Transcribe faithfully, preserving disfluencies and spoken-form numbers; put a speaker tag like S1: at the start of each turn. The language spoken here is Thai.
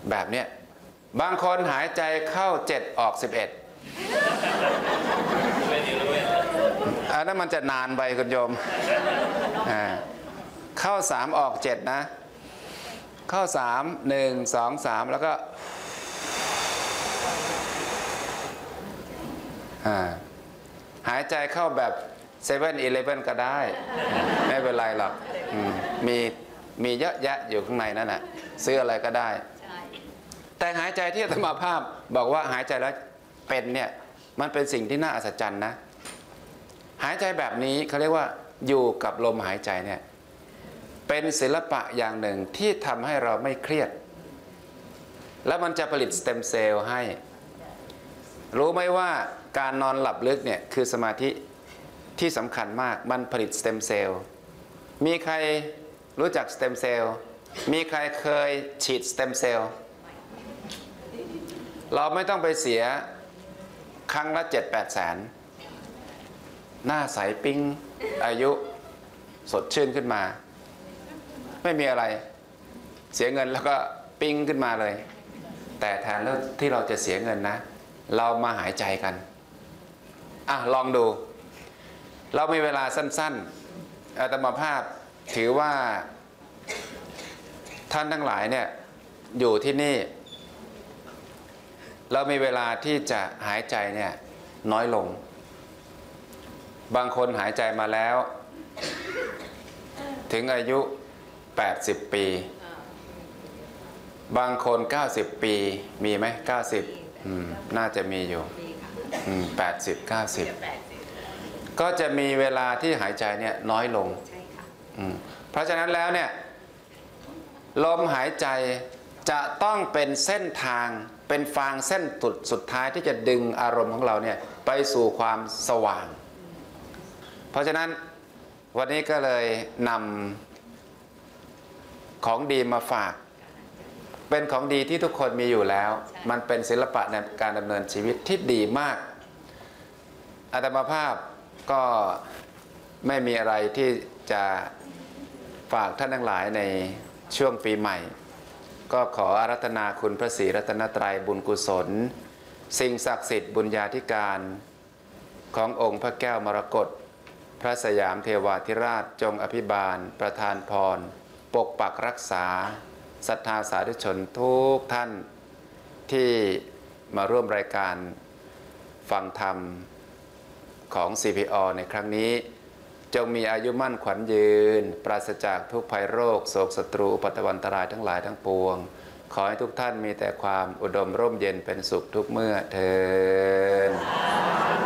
S1: แบบเนี้ยบางคนหายใจเข้าเจ็ดออกสิบเอ็ดอันนั้นมันจะนานไปคุณโยมเข้าสามออกเจ็ดนะเข้าสามหนึ่งสองสามแล้วก็หายใจเข้าแบบเซเว่นอีเลฟเว่นก็ได้ไม่เป็นไรหรอกมีมีเยอะแยะอยู่ข้างในนั่นน่ะซื้ออะไรก็ได้แต่หายใจที่อาตมาภาพบอกว่าหายใจแล้วเป็นเนี่ยมันเป็นสิ่งที่น่าอัศจรรย์นะหายใจแบบนี้เขาเรียกว่าอยู่กับลมหายใจเนี่ยเป็นศิลปะอย่างหนึ่งที่ทำให้เราไม่เครียดแล้วมันจะผลิตสเต็มเซลล์ให้รู้ไหมว่าการนอนหลับลึกเนี่ยคือสมาธิที่สำคัญมากมันผลิตสเต็มเซลล์มีใครรู้จักสเต็มเซลล์มีใครเคยฉีดสเต็มเซลล์เราไม่ต้องไปเสียครั้งละเจ็ดแปดแสนหน้าใสปิ้งอายุสดชื่นขึ้นมาไม่มีอะไรเสียเงินแล้วก็ปิ้งขึ้นมาเลยแต่แทนที่เราจะเสียเงินนะเรามาหายใจกันอ่ะลองดูเรามีเวลาสั้นๆอาตมาภาพถือว่าท่านทั้งหลายเนี่ยอยู่ที่นี่เรามีเวลาที่จะหายใจเนี่ยน้อยลงบางคนหายใจมาแล้วถึงอายุแปดสิบปีบางคนเก้าสิบปีมีไหมเก้าสิบอืมน่าจะมีอยู่อืมแปดสิบ เก้าสิบก็จะมีเวลาที่หายใจเนี่ยน้อยลงอืมเพราะฉะนั้นแล้วเนี่ยลมหายใจจะต้องเป็นเส้นทางเป็นฟางเส้นสุดสุดท้ายที่จะดึงอารมณ์ของเราเนี่ยไปสู่ความสว่างเพราะฉะนั้นวันนี้ก็เลยนำของดีมาฝากเป็นของดีที่ทุกคนมีอยู่แล้วมันเป็นศิลปะในการดำเนินชีวิตที่ดีมากอาตมาภาพก็ไม่มีอะไรที่จะฝากท่านทั้งหลายในช่วงปีใหม่ก็ขออาราธนาคุณพระศรีรัตนตรัยบุญกุศลสิ่งศักดิ์สิทธิ์บุญญาธิการขององค์พระแก้วมรกตพระสยามเทวาธิราชจงอภิบาลประทานพรปกปักรักษาศรัทธาสาธุชนทุกท่านที่มาร่วมรายการฟังธรรมของ ซี พี อ ในครั้งนี้จงมีอายุมั่นขวัญยืนปราศจากทุกภัยโรคโศกศัตรูอุปัตตวันตรายทั้งหลายทั้งปวงขอให้ทุกท่านมีแต่ความอุดมร่มเย็นเป็นสุขทุกเมื่อเทอ